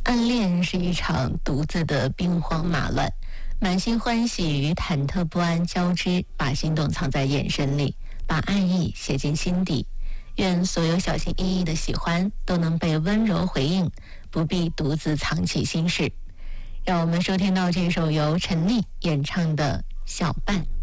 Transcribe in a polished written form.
暗恋是一场独自的兵荒马乱，满心欢喜与忐忑不安交织，把心动藏在眼神里，把爱意写进心底。愿所有小心翼翼的喜欢都能被温柔回应，不必独自藏起心事。让我们收听到这首由陈粒演唱的《小半》。